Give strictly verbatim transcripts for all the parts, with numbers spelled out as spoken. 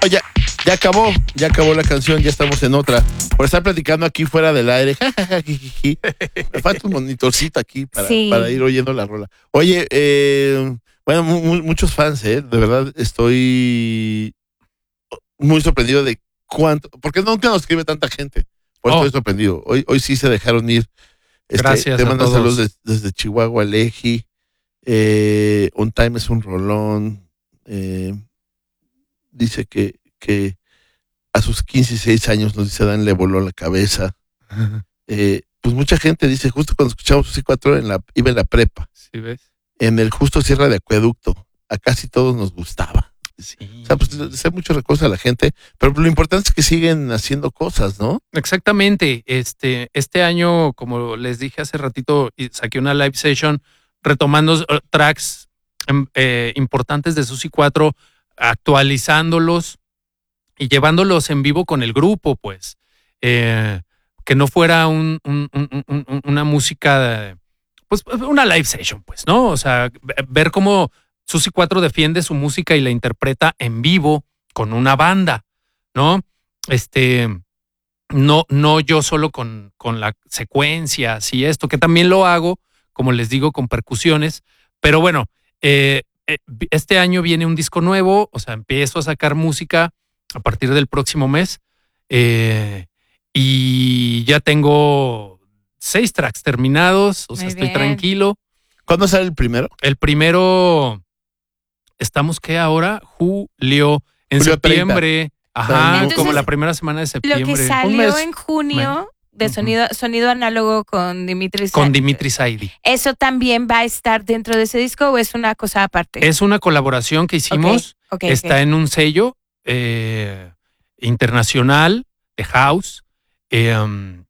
Oh, ya, ya acabó, ya acabó la canción, ya estamos en otra. Por estar platicando aquí fuera del aire. Me falta un monitorcito aquí para, Sí. para ir oyendo la rola. Oye, eh, bueno, mu- mu- muchos fans, ¿eh? De verdad estoy muy sorprendido de cuánto, porque nunca nos escribe tanta gente. Por eso Oh. estoy sorprendido. Hoy, hoy sí se dejaron ir. Este, Gracias te a mandan todos. saludos des- desde Chihuahua, Aleji. Eh, On Time es un rolón. Eh, dice que, que a sus quince y seis años, nos dice Dan, le voló la cabeza. Eh, pues mucha gente dice, justo cuando escuchamos C cuatro, en la, iba en la prepa, ¿Sí ves? en el justo cierre de Acueducto. A casi todos nos gustaba. Sí. O sea, pues les hay muchos recursos a la gente, pero lo importante es que siguen haciendo cosas, ¿no? Exactamente. Este, este año, como les dije hace ratito, y saqué una live session retomando eh, tracks em, eh, importantes de Susi cuatro, actualizándolos y llevándolos en vivo con el grupo, pues. Eh, que no fuera un, un- un- un- un- una música, de- pues una live session, pues, ¿no? O sea, ver cómo Susi cuatro defiende su música y la interpreta en vivo con una banda, ¿no? Este, no, no yo solo con, con la secuencia, y esto, que también lo hago, como les digo, con percusiones, pero bueno, eh, eh, este año viene un disco nuevo, o sea, empiezo a sacar música a partir del próximo mes, eh, y ya tengo seis tracks terminados, o sea, Muy estoy bien. tranquilo. ¿Cuándo sale el primero? El primero, estamos que ahora, julio, en Julio septiembre, ajá, Entonces, como la primera semana de Lo septiembre. que Un salió mes. en junio de Ujú. sonido, sonido análogo con Dimitri Con Sa- Dimitri Saidi. ¿Eso también va a estar dentro de ese disco o es una cosa aparte? Es una colaboración que hicimos, Ok, ok, está ok. en un sello eh, internacional de house, eh, um,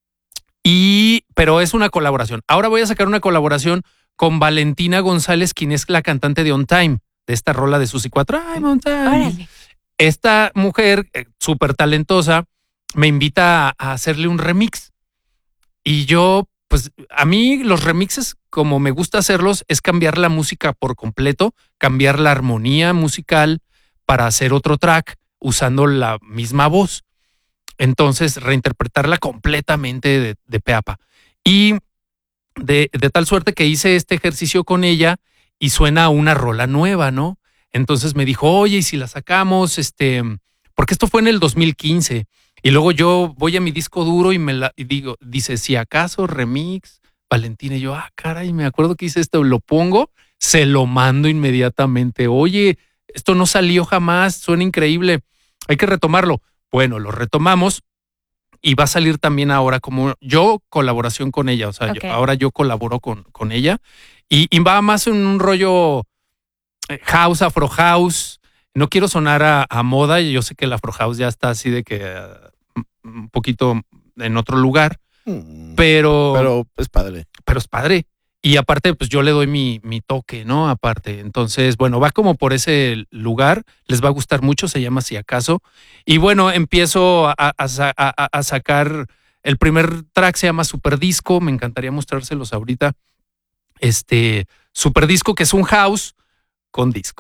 y, pero es una colaboración. Ahora voy a sacar una colaboración con Valentina González, quien es la cantante de On Time, de esta rola de Susi cuatro. Ay, On Time. Órale. Esta mujer, eh, súper talentosa, me invita a, a hacerle un remix. Y yo, pues, a mí los remixes, como me gusta hacerlos, es cambiar la música por completo, cambiar la armonía musical para hacer otro track usando la misma voz. Entonces, reinterpretarla completamente de, de pe a pa. Y de, de tal suerte que hice este ejercicio con ella y suena una rola nueva, ¿no? Entonces me dijo, oye, ¿y si la sacamos? Este, porque esto fue en el dos mil quince. Y luego yo voy a mi disco duro y me la y digo, dice, si acaso remix, Valentina. Y yo, ah, caray, me acuerdo que hice esto, lo pongo, se lo mando inmediatamente. Oye, esto no salió jamás, suena increíble, hay que retomarlo. Bueno, lo retomamos y va a salir también ahora como yo colaboración con ella. O sea, Ok. yo- ahora yo colaboro con, con ella y, y va más en un rollo eh, house, afro house. No quiero sonar a, a moda y yo sé que el afro house ya está así de que eh, un poquito en otro lugar, Mm, pero, pero, Pero es padre. es padre. Y aparte, pues yo le doy mi, mi toque, ¿no? Aparte. Entonces, bueno, va como por ese lugar. Les va a gustar mucho, se llama Si Acaso. Y bueno, empiezo a, a, sa- a- a sacar. El primer track se llama Super Disco. Me encantaría mostrárselos ahorita. Este Super Disco, que es un house con disco.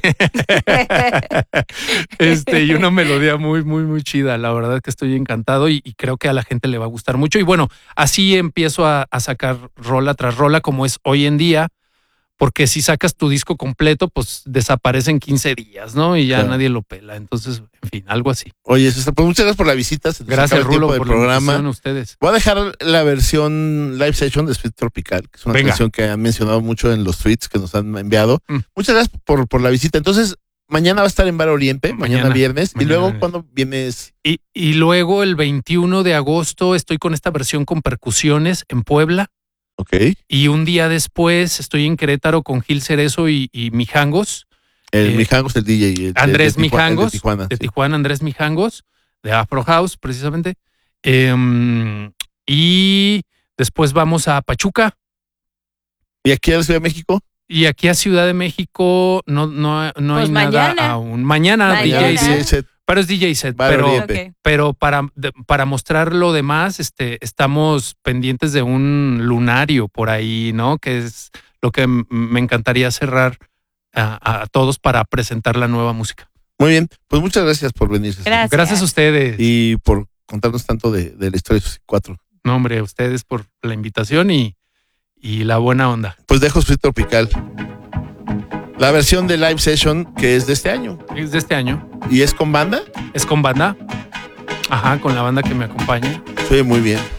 Este, y una melodía muy, muy, muy chida. La verdad que estoy encantado y, y creo que a la gente le va a gustar mucho. Y bueno, así empiezo a, a sacar rola tras rola, como es hoy en día, porque si sacas tu disco completo, pues desaparece en quince días, ¿no? Y ya Claro. nadie lo pela. Entonces, en fin, algo así. Oye, César, pues muchas gracias por la visita. Se nos Gracias, acaba el tiempo Rulo, del por la programa. invitación a ustedes. Voy a dejar la versión live session de Sweet Tropical, que es una Venga. canción que han mencionado mucho en los tweets que nos han enviado. Mm. Muchas gracias por, por la visita. Entonces, mañana va a estar en Bar Oriente, mañana, Mañana. viernes. Mañana y luego, viernes. cuando vienes? Y, y luego el veintiuno de agosto estoy con esta versión con percusiones en Puebla. Ok. Y un día después estoy en Querétaro con Gil Cerezo y, y Mijangos. El Eh, Mijangos, el D J. el de- Andrés de Tijuana- el Mijangos, De Tijuana. de sí. Tijuana, Andrés Mijangos, de Afro House, precisamente. Em, y después vamos a Pachuca. ¿Y aquí a la Ciudad de México? Y aquí a Ciudad de México no, no, no Pues hay mañana. nada aún. Mañana, Mañana. D J Ya, set. D J set. Pero es D J set. Bar Pero, Oriente. Ok. pero para, de- para mostrar lo demás, este, estamos pendientes de un lunario por ahí, ¿no? Que es lo que m- me encantaría cerrar a, a todos para presentar la nueva música. Muy bien, pues muchas gracias por venir, César. Gracias. Gracias a ustedes. Y por contarnos tanto de, de la historia de Susi cuatro. No, hombre, a ustedes por la invitación y, y la buena onda. Pues dejo Sweet Tropical. La versión de live session que es de este año. Es de este año. ¿Y es con banda? Es con banda. Ajá, con la banda que me acompaña. Sí, muy bien.